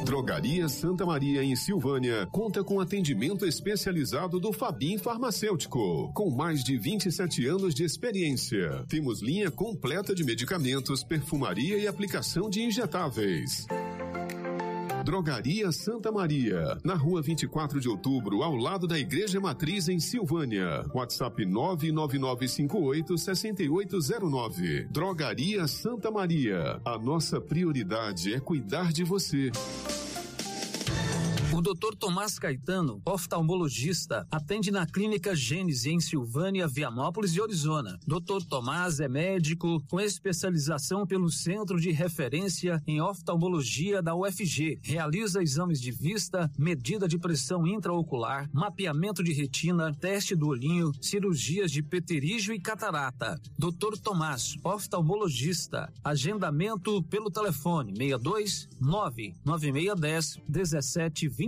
Drogaria Santa Maria, em Silvânia, conta com atendimento especializado do Fabim Farmacêutico, com mais de 27 anos de experiência. Temos linha completa de medicamentos, perfumaria e aplicação de injetáveis. Drogaria Santa Maria, na rua 24 de outubro, ao lado da Igreja Matriz, em Silvânia. WhatsApp 99958-6809. Drogaria Santa Maria. A nossa prioridade é cuidar de você. O Dr. Tomás Caetano, oftalmologista, atende na Clínica Gênese, em Silvânia, Vianópolis e Orizona. Dr. Tomás é médico com especialização pelo Centro de Referência em Oftalmologia da UFG. Realiza exames de vista, medida de pressão intraocular, mapeamento de retina, teste do olhinho, cirurgias de pterígio e catarata. Dr. Tomás, oftalmologista. Agendamento pelo telefone 62 99610 1726.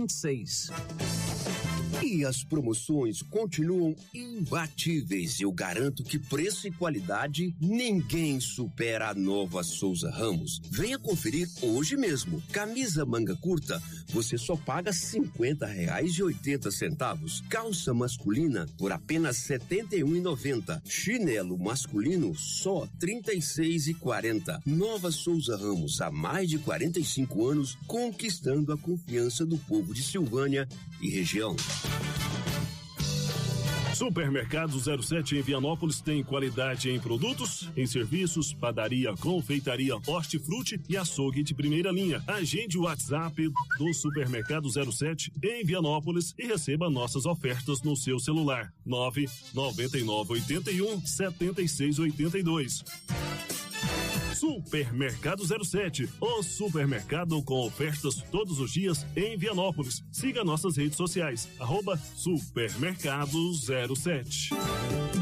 E as promoções continuam imbatíveis. Eu garanto que preço e qualidade ninguém supera a Nova Souza Ramos. Venha conferir hoje mesmo. Camisa manga curta, você só paga R$50,80. Calça masculina por apenas R$ 71,90. Chinelo masculino só R$ 36,40. Nova Souza Ramos, há mais de 45 anos, conquistando a confiança do povo de Silvânia e região. Supermercado 07 em Vianópolis tem qualidade em produtos, em serviços, padaria, confeitaria, hortifruti e açougue de primeira linha. Agende o WhatsApp do Supermercado 07 em Vianópolis e receba nossas ofertas no seu celular. 99981-7682. Supermercado 07, o supermercado com ofertas todos os dias em Vianópolis. Siga nossas redes sociais, @Supermercado 07.